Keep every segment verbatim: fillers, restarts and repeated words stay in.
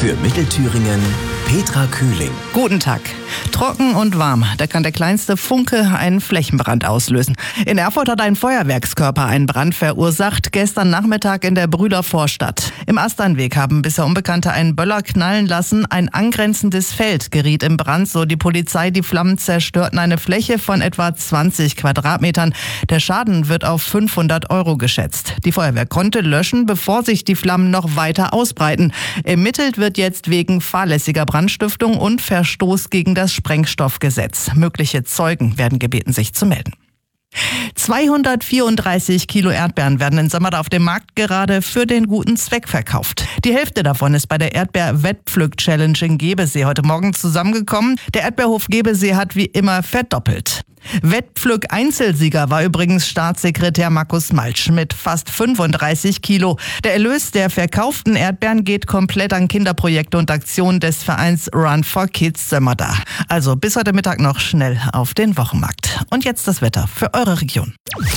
Für Mittelthüringen Petra Kühling. Guten Tag. Trocken und warm, da kann der kleinste Funke einen Flächenbrand auslösen. In Erfurt hat ein Feuerwerkskörper einen Brand verursacht, gestern Nachmittag in der Brüder Vorstadt. Im Asternweg haben bisher Unbekannte einen Böller knallen lassen. Ein angrenzendes Feld geriet in Brand, so die Polizei. Die Flammen zerstörten eine Fläche von etwa zwanzig Quadratmetern. Der Schaden wird auf fünfhundert Euro geschätzt. Die Feuerwehr konnte löschen, bevor sich die Flammen noch weiter ausbreiten. Ermittelt wird jetzt wegen fahrlässiger Brandstiftung und Verstoß gegen das Sprengstoffgesetz. Mögliche Zeugen werden gebeten, sich zu melden. zweihundertvierunddreißig Kilo Erdbeeren werden in Sömmerda auf dem Markt gerade für den guten Zweck verkauft. Die Hälfte davon ist bei der Erdbeer-Wettpflück-Challenge in Gebesee heute Morgen zusammengekommen. Der Erdbeerhof Gebesee hat wie immer verdoppelt. Wettpflück-Einzelsieger war übrigens Staatssekretär Markus Maltsch mit fast fünfunddreißig Kilo. Der Erlös der verkauften Erdbeeren geht komplett an Kinderprojekte und Aktionen des Vereins Run for Kids Sömmerda. Also bis heute Mittag noch schnell auf den Wochenmarkt. Und jetzt das Wetter für eure Region.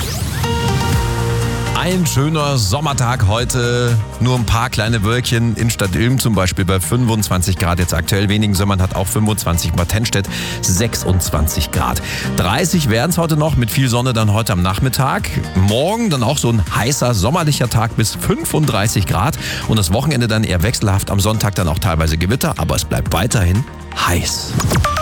Ein schöner Sommertag heute, nur ein paar kleine Wölkchen in Stadt Ilm zum Beispiel bei fünfundzwanzig Grad jetzt aktuell. Wenigen Sömmern hat auch fünfundzwanzig, Bad Tennstedt sechsundzwanzig Grad. dreißig werden es heute noch mit viel Sonne dann heute am Nachmittag. Morgen dann auch so ein heißer sommerlicher Tag bis fünfunddreißig Grad und das Wochenende dann eher wechselhaft. Am Sonntag dann auch teilweise Gewitter, aber es bleibt weiterhin heiß.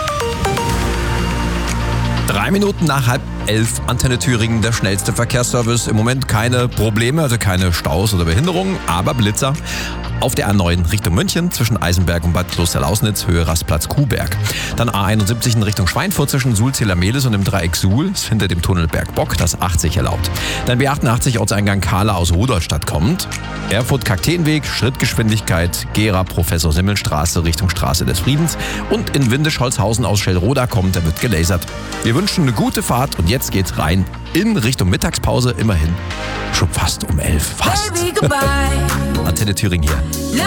Drei Minuten nach halb elf, Antenne Thüringen, der schnellste Verkehrsservice. Im Moment keine Probleme, also keine Staus oder Behinderungen, aber Blitzer. Auf der A neun Richtung München zwischen Eisenberg und Bad Kloster-Lausnitz, Höhe Rastplatz Kuhberg. Dann A einundsiebzig in Richtung Schweinfurt zwischen Suhl-Zähler-Mehlis und dem Dreieck Suhl, ist hinter dem Tunnel Bergbock, das achtzig erlaubt. Dann B achtundachtzig Ortseingang Kahla aus Rudolstadt kommt. Erfurt-Kakteenweg, Schrittgeschwindigkeit, Gera Professor-Simmel-Straße Richtung Straße des Friedens. Und in Windisch-Holzhausen aus Schellroda kommt, da wird gelasert. Wir wünschen eine gute Fahrt und jetzt geht's rein in Richtung Mittagspause, immerhin schon fast um elf. Fast. Baby, goodbye. Antenne Thüringen hier.